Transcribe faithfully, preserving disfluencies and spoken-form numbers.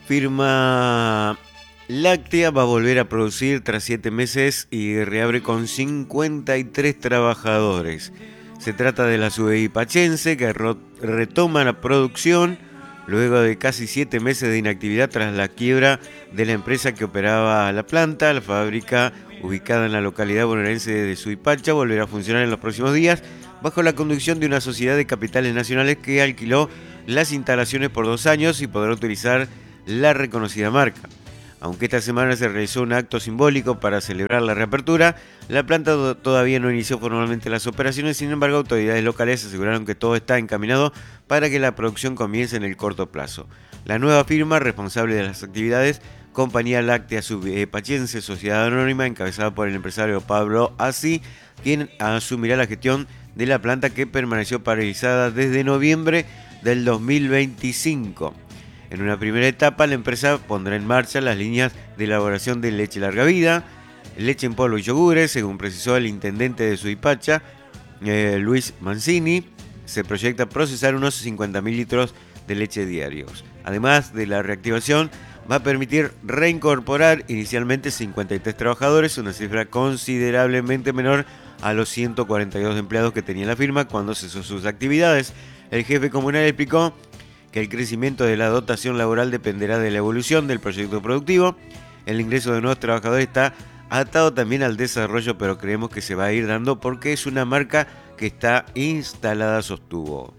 Firma láctea va a volver a producir tras siete meses y reabre con cincuenta y tres trabajadores. Se trata de la Subeí Pachense, que ro- retoma la producción luego de casi siete meses de inactividad tras la quiebra de la empresa que operaba la planta. La fábrica, ubicada en la localidad bonaerense de Suipacha, volverá a funcionar en los próximos días bajo la conducción de una sociedad de capitales nacionales que alquiló las instalaciones por dos años y podrá utilizar la reconocida marca. Aunque esta semana se realizó un acto simbólico para celebrar la reapertura, la planta todavía no inició formalmente las operaciones. Sin embargo, autoridades locales aseguraron que todo está encaminado para que la producción comience en el corto plazo. La nueva firma, responsable de las actividades, Compañía Láctea Subpachense, Sociedad Anónima, encabezada por el empresario Pablo Así, quien asumirá la gestión de la planta que permaneció paralizada desde noviembre del dos mil veinticinco. En una primera etapa, la empresa pondrá en marcha las líneas de elaboración de leche larga vida, leche en polvo y yogures, según precisó el intendente de Suipacha, eh, Luis Mancini. Se proyecta procesar unos cincuenta mil litros de leche diarios. Además de la reactivación, va a permitir reincorporar inicialmente cincuenta y tres trabajadores, una cifra considerablemente menor a los ciento cuarenta y dos empleados que tenía la firma cuando cesó sus actividades. El jefe comunal explicó que el crecimiento de la dotación laboral dependerá de la evolución del proyecto productivo. El ingreso de nuevos trabajadores está atado también al desarrollo, pero creemos que se va a ir dando porque es una marca que está instalada, sostuvo.